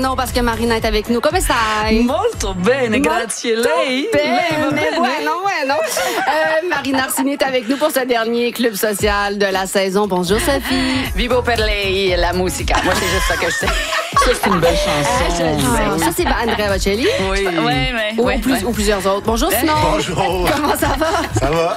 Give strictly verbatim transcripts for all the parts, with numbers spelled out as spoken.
non, parce que Marina est avec nous. Come stai? Molto bene, grazie lei. Bene, bueno, bueno. Euh, Marina Orsini est avec nous pour ce dernier club social de la saison. Bonjour, Sophie. Vivo per lei la musica. Moi, c'est juste ça que je sais. Ça, c'est une belle chanson. Ah, ça, c'est Andrea Bocelli. Oui. Ouais, ouais, Ou, ouais, plus- ouais. ou plusieurs autres. Bonjour, Simon. Bonjour. Comment ça va? Ça va?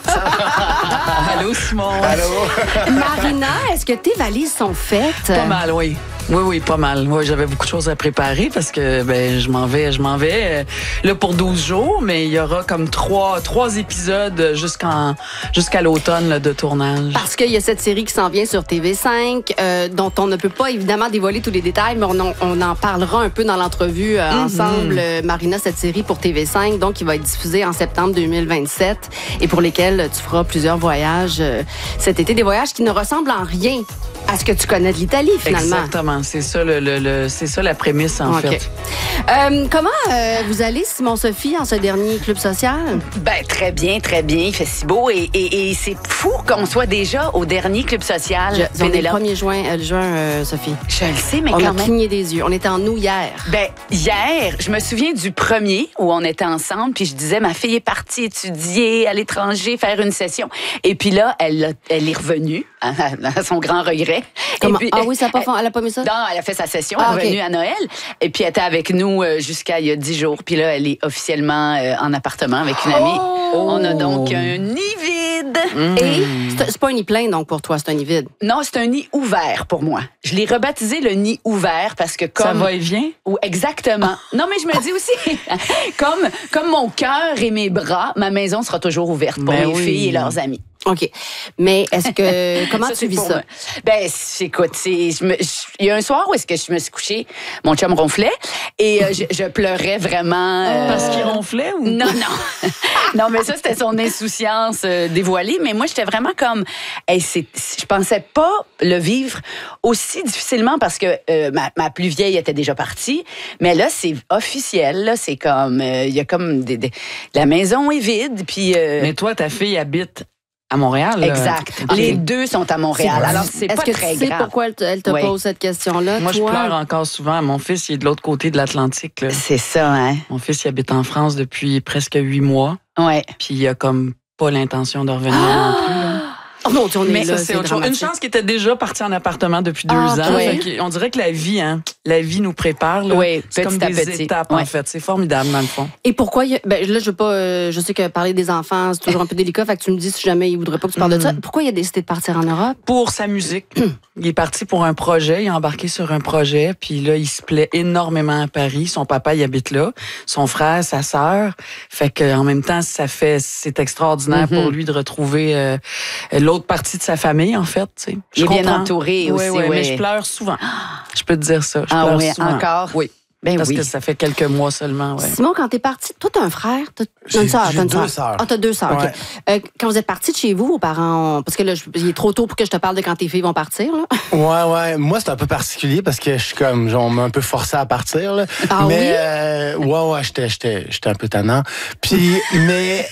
Allô, Simon. Allô? Marina, est-ce que tes valises sont faites? Pas mal, oui. Oui, oui, pas mal. Oui, j'avais beaucoup de choses à préparer parce que ben je m'en vais, je m'en vais euh, là pour douze jours, mais il y aura comme trois trois épisodes jusqu'en jusqu'à l'automne là, de tournage. Parce qu'il y a cette série qui s'en vient sur T V cinq, euh, dont on ne peut pas évidemment dévoiler tous les détails, mais on en, on en parlera un peu dans l'entrevue euh, Mm-hmm. ensemble, euh, Marina, cette série pour T V cinq, donc qui va être diffusée en septembre deux mille vingt-sept et pour lesquels tu feras plusieurs voyages euh, cet été, des voyages qui ne ressemblent en rien à ce que tu connais de l'Italie, finalement. Exactement, c'est ça le, le, le- c'est ça la prémisse en OK. fait. Euh, comment euh, vous allez, Simon-Sophie, en ce dernier club social? Ben, très bien, très bien. Il fait si beau et, et, et c'est fou qu'on soit déjà au dernier club social. Je, on est le Pénélope. premier juin, euh, le juin, euh, Sophie. Je le sais, mais On quand a même. cligné des yeux. On était en nous hier. Ben, hier, je me souviens du premier où on était ensemble, puis je disais, ma fille est partie étudier à l'étranger, faire une session. Et puis là, elle, a- elle est revenue, à, à son grand regret. Comment? Et puis, Ah oui, ça a pas fait- elle a pas mis ça? Non, elle a fait sa session, Ah, elle est revenue ok. à Noël. Et puis, elle était avec nous euh, jusqu'à il y a dix jours. Puis là, elle est officiellement euh, en appartement avec une amie. Oh! On a donc un nid vide. Et c'est c'est pas un nid plein, donc, pour toi, c'est un nid vide. Non, c'est un nid ouvert pour moi. Je l'ai rebaptisé le nid ouvert parce que comme... Ça va et vient. Ou exactement. Non, mais je me dis aussi, comme, comme mon cœur et mes bras, ma maison sera toujours ouverte pour Ben mes oui. filles et leurs amis. OK. Mais est-ce que. Comment Ça, tu c'est vis pour ça? moi. Ben, c'est- écoute, c'est, je me- je- il y a un soir où est-ce que je me suis couchée, mon chum ronflait et euh, je, je pleurais vraiment. euh, Parce qu'il ronflait ou? Non, non. Non, mais ça, c'était son insouciance euh, dévoilée. Mais moi, j'étais vraiment comme... Hey, c'est, je pensais pas le vivre aussi difficilement parce que euh, ma, ma plus vieille était déjà partie. Mais là, c'est officiel. Là, c'est comme... euh, Il y a comme... Des, des- la maison est vide, puis... euh, Mais toi, ta fille habite à Montréal. là. exact. Ok. Les deux sont à Montréal. C'est- Alors, c'est Est-ce pas que très tu sais grave. pourquoi elle te, elle te Oui. pose cette question-là? Moi, je toi? pleure encore souvent. Mon fils, il est de l'autre côté de l'Atlantique. là. C'est ça, hein? Mon fils, il habite en France depuis presque huit mois. Ouais. Puis il a comme pas l'intention de revenir non plus. là. Oh mon Dieu, on est Mais là, ça, c'est autre chose. Une dramatique. chance qu'il était déjà parti en appartement depuis deux Ah, ans. ok. Fait que on dirait que la vie, hein, la vie nous prépare. Là. Oui, c'est comme petit à des petit. étapes, Ouais. en fait. C'est formidable, dans le fond. Et pourquoi? il y a- Ben, là, je veux pas. euh, je sais que parler des enfants, c'est toujours un peu délicat. Fait que tu me dis si jamais il voudrait pas que tu parles de ça. Pourquoi il a décidé de partir en Europe? Pour sa musique, il est parti pour un projet. Il a embarqué sur un projet. Puis là, il se plaît énormément à Paris. Son papa, il habite là. Son frère, sa sœur. Fait que en même temps, ça fait, c'est extraordinaire Mhm. pour lui de retrouver euh, l'autre partie de sa famille, en fait. tu sais. Il Je est bien comprends. entouré Ouais, aussi, ouais, ouais. mais je pleure souvent. Je peux te dire ça. Je Ah pleure oui, souvent. encore? Oui. Ben Parce oui. que ça fait quelques mois seulement, ouais. Simon, quand t'es parti, toi, t'as un frère? T'as t'as une J'ai- sœur? j'ai t'as une deux sœur. sœurs. Ah, t'as deux sœurs, OK. Ouais. Euh, quand vous êtes partis de chez vous, vos parents ont... Parce que là, je- il est trop tôt pour que je te parle de quand tes filles vont partir, là. Ouais, ouais. Moi, c'est un peu particulier parce que je suis comme, genre, on m'a un peu forcé à partir, là. Ah mais, oui? euh, ouais, ouais, j'étais, j'étais, j'étais un peu tannant. Puis, mais,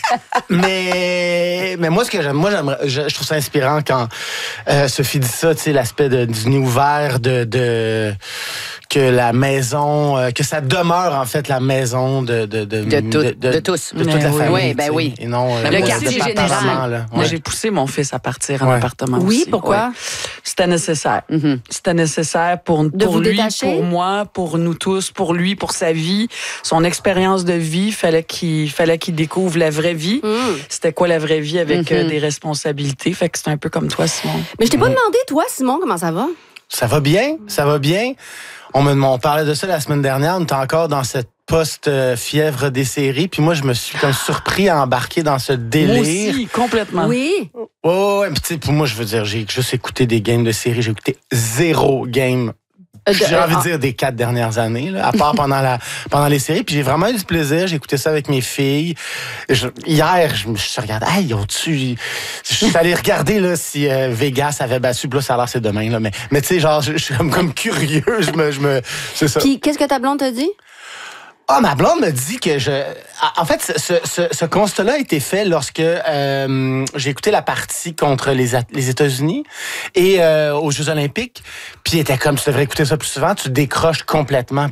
mais, mais moi, ce que j'aime, moi, j'aimerais, je, je trouve ça inspirant quand euh, Sophie dit ça, tu sais, l'aspect de, du nid ouvert, de, de, que la maison, euh, que ça demeure, en fait, la maison de, de, de, De tout- de tous. de toute Mais la oui. famille. Oui, ben tu sais, oui. Et non, euh, Le de- quartier de général. appartement, là. Moi, Ouais. j'ai poussé mon fils à partir en Ouais. appartement Oui, aussi. pourquoi? Ouais. C'était nécessaire. Mhm. C'était nécessaire pour, pour vous lui, détacher? pour moi, pour nous tous, pour lui, pour sa vie, son expérience de vie. Fallait qu'il fallait qu'il découvre la vraie vie. Hum. C'était quoi la vraie vie avec Mhm. euh, des responsabilités. Fait que c'est un peu comme toi, Simon. Mais je t'ai pas demandé, toi, Simon, comment ça va? Ça va bien, ça va bien. On me on parlait de ça la semaine dernière, on était encore dans cette post-fièvre des séries, puis moi, je me suis comme surpris à embarquer dans ce Moi délire. aussi, complètement. Oui. Ouais, ouais, ouais, puis tu sais, pour moi, je veux dire, j'ai juste écouté des games de séries, j'ai écouté zéro game. Euh, de- J'ai envie euh, de dire des quatre dernières années, là, à part pendant la pendant les séries. Puis j'ai vraiment eu du plaisir. J'ai écouté ça avec mes filles. Je- hier, je me suis regardé. Hey, ils ont-tu. Je suis allé regarder là si euh, Vegas avait battu. Puis là, ça a l'air c'est demain là. Mais mais tu sais, genre, je je suis comme, comme curieux. Je me je me. C'est ça. Puis, qu'est-ce que ta blonde t'a dit? Ah, ma blonde me dit que je... En fait, ce, ce, ce constat-là a été fait lorsque euh, j'ai écouté la partie contre les, A- les États-Unis et euh, aux Jeux olympiques. Puis elle était comme, tu devrais écouter ça plus souvent, tu décroches complètement.